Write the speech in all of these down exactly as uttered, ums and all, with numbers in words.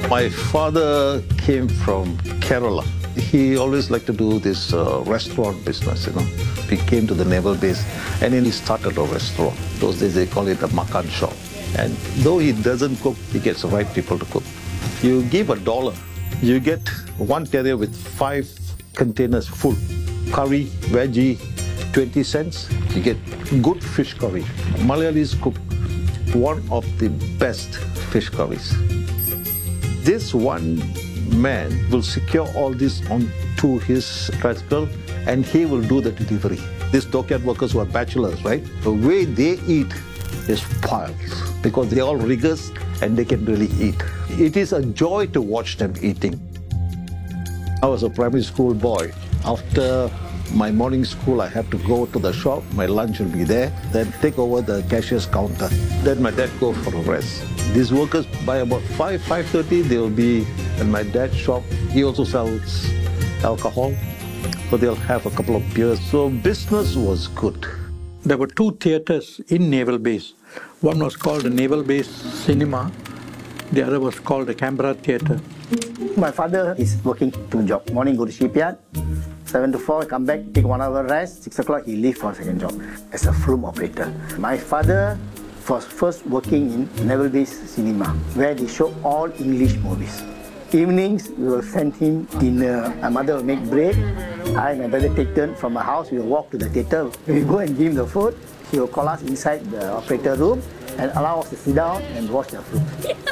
My father came from Kerala. He always liked to do this uh, restaurant business, you know. He came to the naval base and then he started a restaurant. Those days they call it a makan shop. And though he doesn't cook, he gets the right people to cook. You give a dollar, you get one carrier with five containers full. Curry, veggie, twenty cents. You get good fish curry. Malayalis cook one of the best fish curries. This one man will secure all this onto his tricycle and he will do the delivery. These dockyard workers who are bachelors, right? The way they eat is wild because they're all riggers and they can really eat. It is a joy to watch them eating. I was a primary school boy. After my morning school, I have to go to the shop. My lunch will be there. Then take over the cashier's counter. Then my dad go for a rest. These workers, by about five, five thirty, they will be in my dad's shop. He also sells alcohol, so they'll have a couple of beers. So business was good. There were two theatres in Naval Base. One was called the Naval Base Cinema. The other was called the Canberra Theatre. My father is working two jobs. Morning go to shipyard, seven to four, come back, take one hour rest, six o'clock he leave for a second job as a film operator. My father was first working in Naval Base Cinema, where they show all English movies. Evenings, we will send him dinner. My mother will make bread. I and my brother take turn from my house. We will walk to the theatre. We go and give him the food. He will call us inside the operator room and allow us to sit down and watch the film.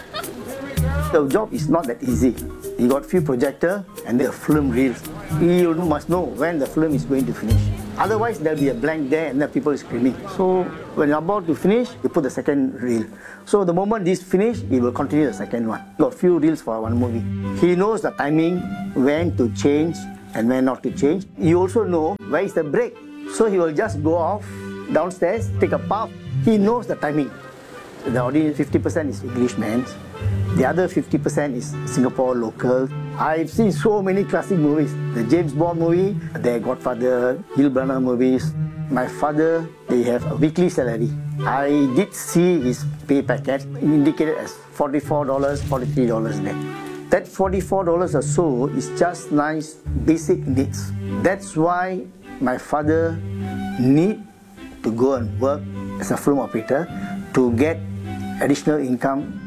The job is not that easy. You got few projector and the film reels. You must know when the film is going to finish. Otherwise, there'll be a blank there and the people is screaming. So when you're about to finish, you put the second reel. So the moment this finish, he will continue the second one. Got few reels for one movie. He knows the timing, when to change and when not to change. You also know where is the break. So he will just go off downstairs, take a puff. He knows the timing. The audience, fifty percent is Englishman. The other fifty percent is Singapore local. I've seen so many classic movies. The James Bond movie, The Godfather, Gil Brana movies. My father, they have a weekly salary. I did see his pay packet indicated as forty-four dollars, forty-three dollars there. That forty-four dollars or so is just nice basic needs. That's why my father need to go and work as a film operator to get additional income